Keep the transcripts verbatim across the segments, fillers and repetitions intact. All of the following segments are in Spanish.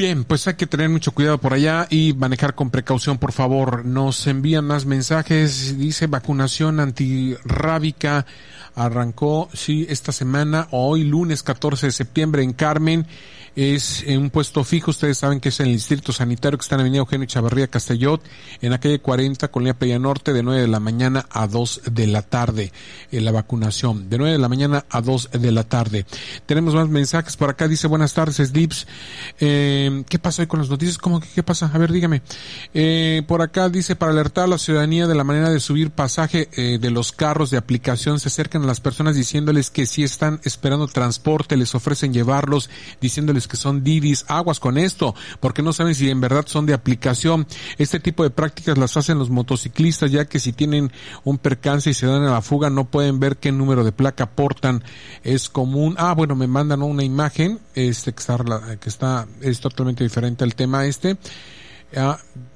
Bien, pues hay que tener mucho cuidado por allá y manejar con precaución, por favor. Nos envían más mensajes. Dice vacunación antirrábica arrancó, sí, esta semana, hoy lunes catorce de septiembre en Carmen. Es en un puesto fijo, ustedes saben que es en el Distrito Sanitario, que está en la avenida Eugenio Chavarría Castellot, en la calle cuarenta, Colonia Playa Norte, de nueve de la mañana a dos de la tarde, en la vacunación, de nueve de la mañana a dos de la tarde. Tenemos más mensajes por acá, dice, buenas tardes, Slips. Eh, ¿qué pasa hoy con las noticias? ¿Cómo que qué pasa? A ver, dígame. Eh, por acá dice, para alertar a la ciudadanía de la manera de subir pasaje eh, de los carros de aplicación, se acercan a las personas diciéndoles que si están esperando transporte, les ofrecen llevarlos, diciéndoles que son Didis. Aguas con esto, porque no saben si en verdad son de aplicación. Este tipo de prácticas las hacen los motociclistas, ya que si tienen un percance y se dan a la fuga, no pueden ver qué número de placa portan. Es común. Ah, bueno, me mandan una imagen, este que está, que está, es totalmente diferente al tema este. Ah,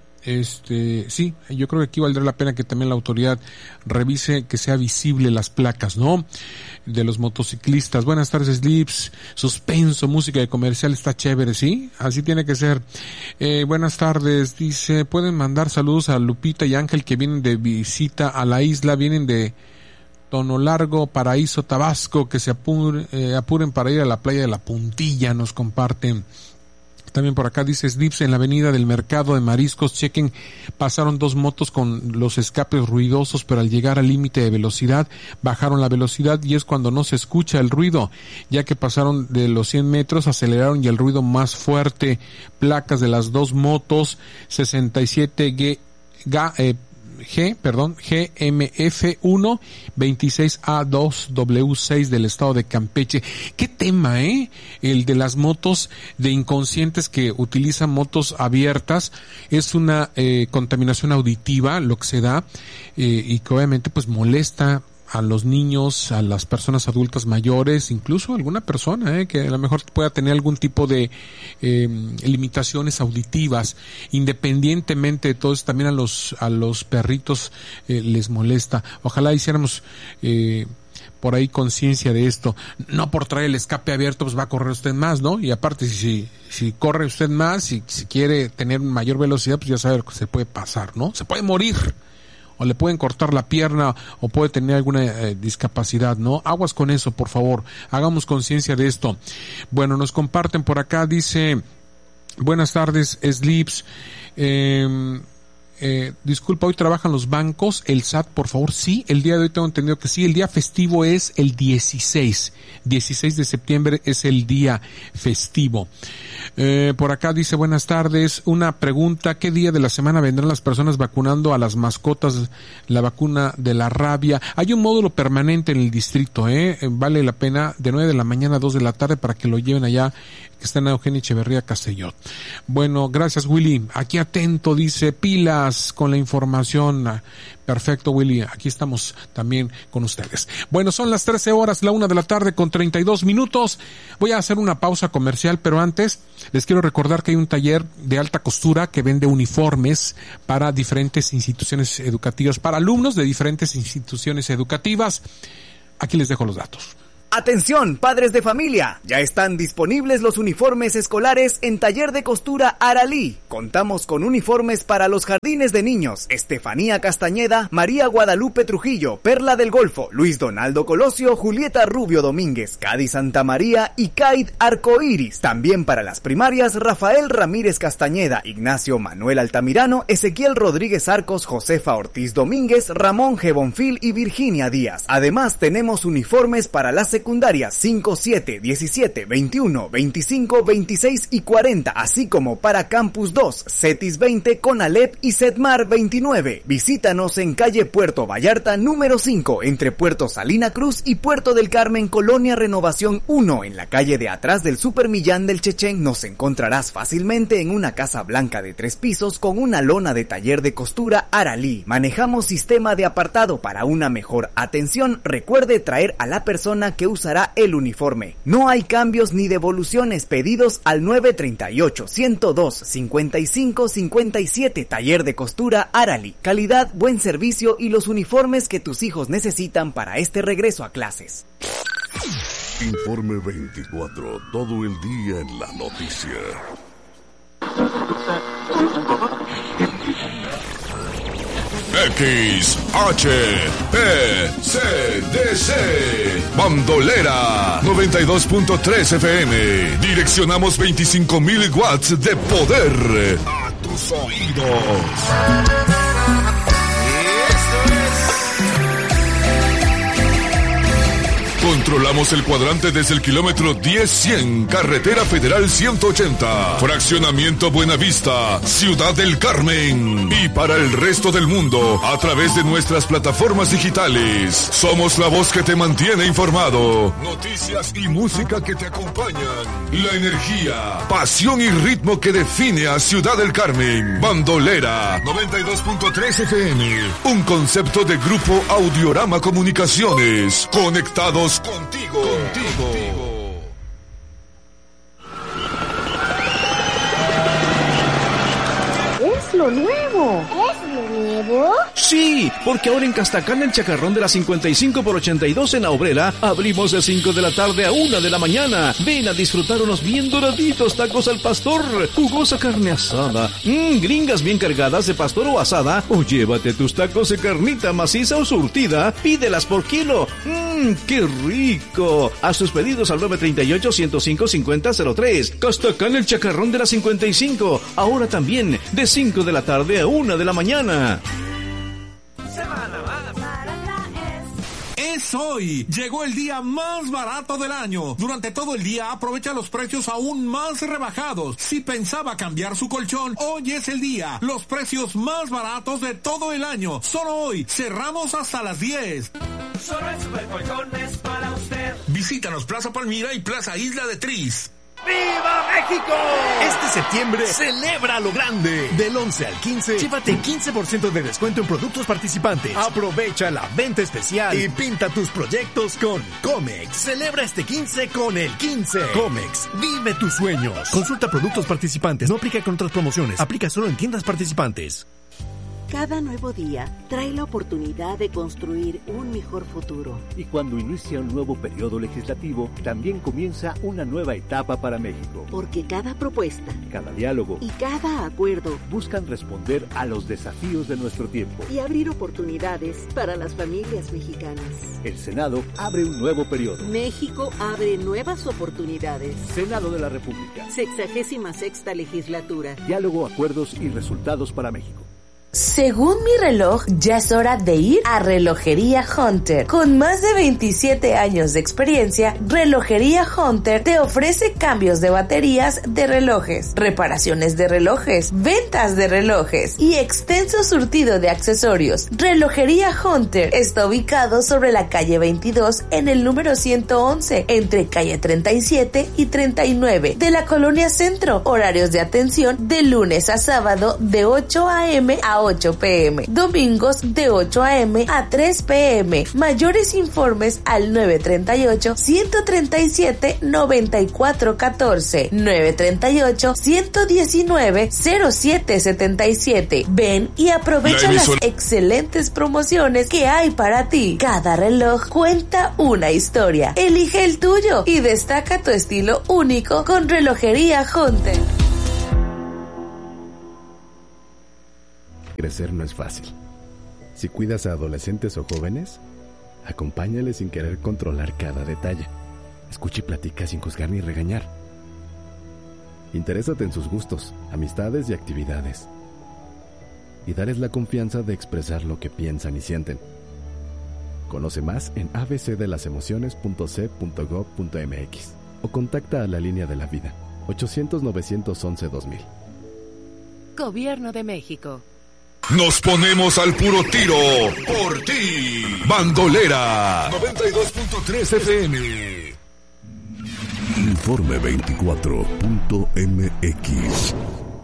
Este, sí, yo creo que aquí valdrá la pena que también la autoridad revise que sea visible las placas, ¿no? De los motociclistas. Buenas tardes, Slips. Suspenso, música de comercial está chévere, ¿sí? Así tiene que ser. Eh, buenas tardes, dice, pueden mandar saludos a Lupita y Ángel que vienen de visita a la isla, vienen de Tono Largo, Paraíso, Tabasco, que se apuren, eh, apuren para ir a la playa de La Puntilla, nos comparten. También por acá dice Slips, en la avenida del Mercado de Mariscos, chequen, pasaron dos motos con los escapes ruidosos, pero al llegar al límite de velocidad, bajaron la velocidad y es cuando no se escucha el ruido, ya que pasaron de los cien metros, aceleraron y el ruido más fuerte. Placas de las dos motos, sesenta y siete G, G, eh, G, perdón, G M F uno, veintiséis A dos W seis del estado de Campeche. ¿Qué tema, eh? El de las motos de inconscientes que utilizan motos abiertas. Es una eh, contaminación auditiva lo que se da eh, y que obviamente pues molesta a los niños, a las personas adultas mayores, incluso a alguna persona eh, que a lo mejor pueda tener algún tipo de eh, limitaciones auditivas. Independientemente de todo eso, también a los a los perritos eh, les molesta. Ojalá hiciéramos eh, por ahí conciencia de esto. No por traer el escape abierto pues va a correr usted más, ¿no? Y aparte si si corre usted más y si, si quiere tener mayor velocidad, pues ya sabe lo que se puede pasar, ¿no? Se puede morir, o le pueden cortar la pierna, o puede tener alguna eh, discapacidad, ¿no? Aguas con eso, por favor. Hagamos conciencia de esto. Bueno, nos comparten por acá, dice, buenas tardes, Slips. Eh, eh, disculpa, hoy trabajan los bancos, el S A T, por favor. Sí, el día de hoy tengo entendido que sí. El día festivo es el dieciséis. dieciséis de septiembre es el día festivo. Eh, por acá dice, buenas tardes, una pregunta, ¿qué día de la semana vendrán las personas vacunando a las mascotas la vacuna de la rabia? Hay un módulo permanente en el distrito, eh, vale la pena, de nueve de la mañana a dos de la tarde para que lo lleven allá, que está en Eugenio Echeverría Castellot. Bueno, gracias, Willy. Aquí atento, dice, pilas con la información. Perfecto, Willy, aquí estamos también con ustedes. Bueno, son las trece horas, la una de la tarde con treinta y dos minutos. Voy a hacer una pausa comercial, pero antes les quiero recordar que hay un taller de alta costura que vende uniformes para diferentes instituciones educativas, para alumnos de diferentes instituciones educativas. Aquí les dejo los datos. Atención, padres de familia, ya están disponibles los uniformes escolares en Taller de Costura Aralí. Contamos con uniformes para los jardines de niños Estefanía Castañeda, María Guadalupe Trujillo, Perla del Golfo, Luis Donaldo Colosio, Julieta Rubio Domínguez, Cádiz Santa María y Caid Arcoiris. También para las primarias Rafael Ramírez Castañeda, Ignacio Manuel Altamirano, Ezequiel Rodríguez Arcos, Josefa Ortiz Domínguez, Ramón G. Bonfil y Virginia Díaz. Además tenemos uniformes para las secundarias cinco, siete, diecisiete, veintiuno, veinticinco, veintiséis y cuarenta, así como para Campus dos, CETIS veinte, CONALEP y CEDMAR veintinueve. Visítanos en calle Puerto Vallarta número cinco, entre Puerto Salina Cruz y Puerto del Carmen, Colonia Renovación uno, en la calle de atrás del Supermillán del Chechén. Nos encontrarás fácilmente en una casa blanca de tres pisos con una lona de Taller de Costura Aralí. Manejamos sistema de apartado para una mejor atención. Recuerde traer a la persona que usará el uniforme. No hay cambios ni devoluciones. Pedidos al nueve treinta y ocho, ciento dos, cincuenta y cinco, cincuenta y siete. Taller de Costura Aralí. Calidad, buen servicio y los uniformes que tus hijos necesitan para este regreso a clases. Informe veinticuatro, todo el día en la noticia. X H P C D C Bandolera noventa y dos punto tres F M. Direccionamos veinticinco mil watts de poder a tus oídos. Controlamos el cuadrante desde el kilómetro diez cien, Carretera Federal ciento ochenta, Fraccionamiento Buenavista, Ciudad del Carmen. Y para el resto del mundo, a través de nuestras plataformas digitales. Somos la voz que te mantiene informado. Noticias y música que te acompañan. La energía, pasión y ritmo que define a Ciudad del Carmen. Bandolera noventa y dos punto tres F M. Un concepto de Grupo Audiorama Comunicaciones. Conectados contigo, contigo. Es lo nuevo. ¿Es lo nuevo? Sí, porque ahora en Castacán, el Chacarrón de la cincuenta y cinco por ochenta y dos en la Obrera, abrimos de cinco de la tarde a una de la mañana. Ven a disfrutar unos bien doraditos tacos al pastor, jugosa carne asada, mmm, gringas bien cargadas de pastor o asada, o llévate tus tacos de carnita maciza o surtida, pídelas por kilo. Mmm, qué rico. Haz tus pedidos al nueve tres ocho, ciento cinco, cincuenta cero tres. Castacán, el Chacarrón de la cincuenta y cinco, ahora también de cinco de la tarde a una de la mañana. Es hoy. Llegó el día más barato del año. Durante todo el día aprovecha los precios aún más rebajados. Si pensaba cambiar su colchón, hoy es el día. Los precios más baratos de todo el año. Solo hoy. Cerramos hasta las diez. Solo el Supercolchones para usted. Visítanos Plaza Palmira y Plaza Isla de Tris. ¡Viva México! Este septiembre celebra lo grande. Del once al quince, llévate quince por ciento de descuento en productos participantes. Aprovecha la venta especial y pinta tus proyectos con Comex. Celebra este quince con el quince. Comex, vive tus sueños. Consulta productos participantes. No aplica con otras promociones. Aplica solo en tiendas participantes. Cada nuevo día trae la oportunidad de construir un mejor futuro. Y cuando inicia un nuevo periodo legislativo, también comienza una nueva etapa para México. Porque cada propuesta, cada diálogo y cada acuerdo buscan responder a los desafíos de nuestro tiempo y abrir oportunidades para las familias mexicanas. El Senado abre un nuevo periodo. México abre nuevas oportunidades. Senado de la República. Sexagésima sexta legislatura. Diálogo, acuerdos y resultados para México. Según mi reloj, ya es hora de ir a Relojería Hunter. Con más de veintisiete años de experiencia, Relojería Hunter te ofrece cambios de baterías de relojes, reparaciones de relojes, ventas de relojes y extenso surtido de accesorios. Relojería Hunter está ubicado sobre la calle veintidós en el número ciento once, entre calle treinta y siete y treinta y nueve de la Colonia Centro. Horarios de atención de lunes a sábado de ocho a eme a ocho pe eme, domingos de ocho a eme a tres pe eme. Mayores informes al nueve tres ocho, uno tres siete, nueve cuatro uno cuatro, nueve tres ocho, uno uno nueve, cero siete siete siete. Ven y aprovecha las excelentes promociones que hay para ti. Cada reloj cuenta una historia. Elige el tuyo y destaca tu estilo único con Relojería Hunter. Crecer no es fácil. Si cuidas a adolescentes o jóvenes, acompáñales sin querer controlar cada detalle. Escucha y platica sin juzgar ni regañar. Interésate en sus gustos, amistades y actividades. Y darles la confianza de expresar lo que piensan y sienten. Conoce más en a b c de las emociones punto c punto gob punto m x o contacta a la línea de la vida ochocientos, novecientos once, dos mil. Gobierno de México. Nos ponemos al puro tiro por ti. Bandolera noventa y dos punto tres F M. Informe veinticuatro punto m x.